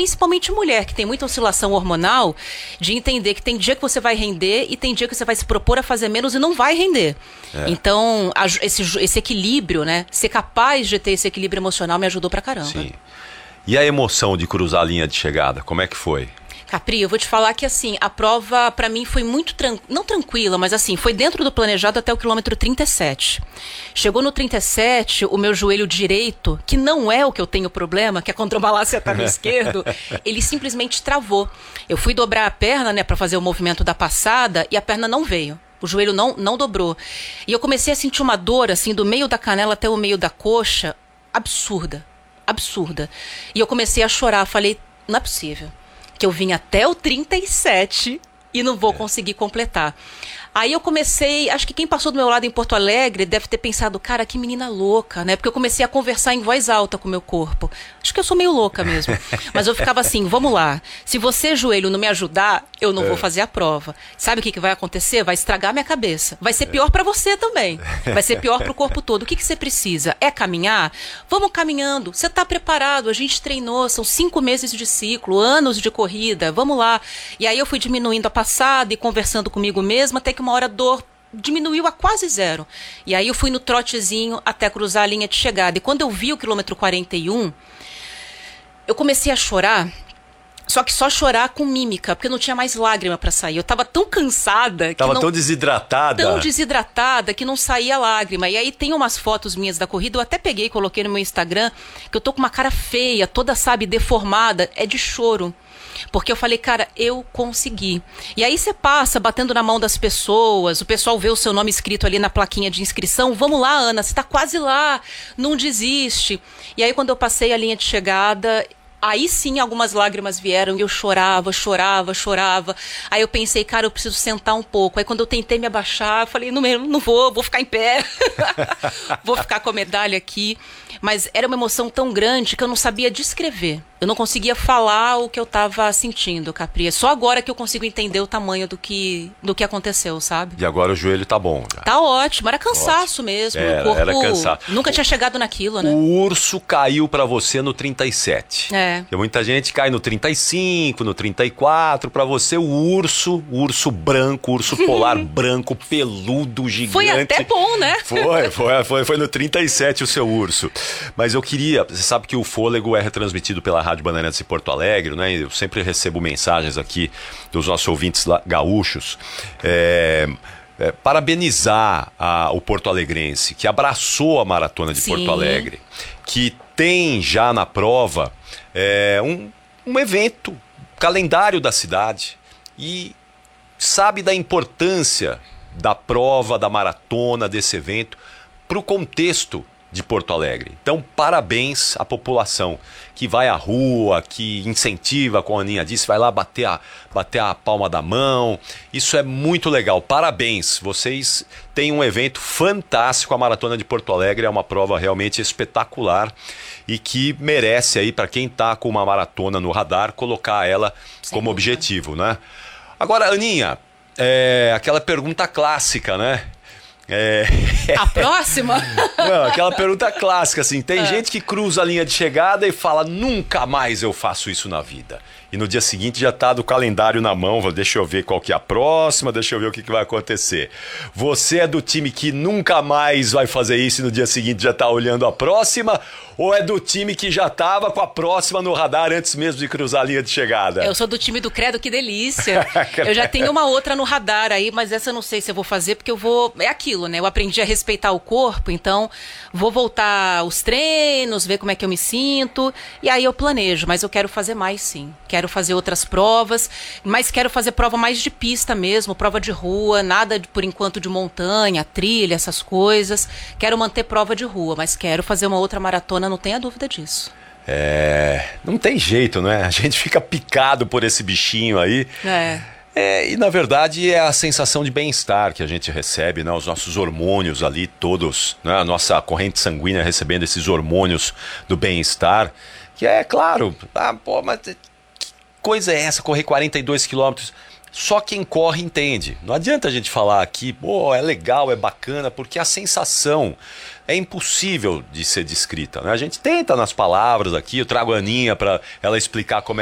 principalmente mulher, que tem muita oscilação hormonal, de entender que tem dia que você vai render e tem dia que você vai se propor a fazer menos e não vai render. Então, esse equilíbrio, né? Ser capaz de ter esse equilíbrio emocional me ajudou pra caramba. Sim. E a emoção de cruzar a linha de chegada, como é que foi? Capri, eu vou te falar que assim, a prova pra mim foi muito, não tranquila, mas assim, foi dentro do planejado até o quilômetro 37. Chegou no 37, o meu joelho direito, que não é o que eu tenho problema, que é contrabalácia tá no esquerdo, ele simplesmente travou. Eu fui dobrar a perna, né, pra fazer o movimento da passada e a perna não veio. O joelho não dobrou. E eu comecei a sentir uma dor, assim, do meio da canela até o meio da coxa, absurda. Absurda. E eu comecei a chorar, falei, não é possível que eu vim até o 37 e não vou conseguir completar. Aí eu comecei, acho que quem passou do meu lado em Porto Alegre deve ter pensado, cara, que menina louca, né? Porque eu comecei a conversar em voz alta com o meu corpo. Acho que eu sou meio louca mesmo. Mas eu ficava assim, vamos lá, se você, joelho, não me ajudar, eu não vou fazer a prova. Sabe o que vai acontecer? Vai estragar minha cabeça. Vai ser pior pra você também. Vai ser pior pro corpo todo. O que você precisa? É caminhar? Vamos caminhando. Você tá preparado, a gente treinou, são 5 meses de ciclo, anos de corrida, vamos lá. E aí eu fui diminuindo a passada e conversando comigo mesma, até que uma hora a dor diminuiu a quase zero. E aí eu fui no trotezinho até cruzar a linha de chegada. E quando eu vi o quilômetro 41, eu comecei a chorar, só que só chorar com mímica, porque não tinha mais lágrima pra sair. Eu tava tão cansada. Tava tão desidratada. Tão desidratada que não saía lágrima. E aí tem umas fotos minhas da corrida, eu até peguei e coloquei no meu Instagram, que eu tô com uma cara feia, toda, sabe, deformada. É de choro. Porque eu falei, cara, eu consegui. E aí você passa batendo na mão das pessoas, o pessoal vê o seu nome escrito ali na plaquinha de inscrição. Vamos lá, Ana, você tá quase lá, não desiste. E aí quando eu passei a linha de chegada, aí sim algumas lágrimas vieram e eu chorava. Aí eu pensei, cara, eu preciso sentar um pouco. Aí quando eu tentei me abaixar, eu falei, não vou ficar em pé. Vou ficar com a medalha aqui. Mas era uma emoção tão grande que eu não sabia descrever. Eu não conseguia falar o que eu tava sentindo, Capri. É só agora que eu consigo entender o tamanho do que aconteceu, sabe? E agora o joelho tá bom já. Tá ótimo, era cansaço mesmo. O corpo era cansaço. Nunca tinha chegado naquilo, né? O urso caiu pra você no 37. Porque muita gente cai no 35, no 34. Pra você, o urso branco, urso polar branco, peludo, gigante. Foi até bom, né? Foi no 37 o seu urso. Mas eu queria, você sabe que o Fôlego é retransmitido pela Rádio Bandeirantes em Porto Alegre, né? Eu sempre recebo mensagens aqui dos nossos ouvintes gaúchos, parabenizar o porto-alegrense, que abraçou a maratona de Porto Alegre, que tem já na prova um evento, calendário da cidade, e sabe da importância da prova, da maratona, desse evento, para o contexto de Porto Alegre. Então, parabéns à população que vai à rua, que incentiva, como a Aninha disse, vai lá bater a palma da mão. Isso é muito legal. Parabéns. Vocês têm um evento fantástico. A Maratona de Porto Alegre é uma prova realmente espetacular e que merece aí, para quem está com uma maratona no radar, colocar ela como objetivo, né? Agora, Aninha, aquela pergunta clássica, né? A próxima? Não, aquela pergunta clássica, assim, tem gente que cruza a linha de chegada e fala, nunca mais eu faço isso na vida. E no dia seguinte já tá do calendário na mão, deixa eu ver qual que é a próxima, deixa eu ver o que vai acontecer. Você é do time que nunca mais vai fazer isso e no dia seguinte já tá olhando a próxima? Ou é do time que já tava com a próxima no radar antes mesmo de cruzar a linha de chegada? Eu sou do time do Credo, que delícia. Eu já tenho uma outra no radar aí, mas essa eu não sei se eu vou fazer, porque eu vou... É aquilo, né? Eu aprendi a respeitar o corpo, então vou voltar aos treinos, ver como é que eu me sinto, e aí eu planejo, mas eu quero fazer mais, sim. Quero fazer outras provas, mas quero fazer prova mais de pista mesmo, prova de rua, nada por enquanto de montanha, trilha, essas coisas. Quero manter prova de rua, mas quero fazer uma outra maratona, não tenha dúvida disso. Não tem jeito, né? A gente fica picado por esse bichinho aí. E na verdade é a sensação de bem-estar que a gente recebe, né? Os nossos hormônios ali todos, né? A nossa corrente sanguínea recebendo esses hormônios do bem-estar, que é claro, mas que coisa é essa, correr 42 quilômetros? Só quem corre entende. Não adianta a gente falar aqui, é legal, é bacana, porque a sensação é impossível de ser descrita, né? A gente tenta nas palavras aqui, eu trago a Aninha para ela explicar como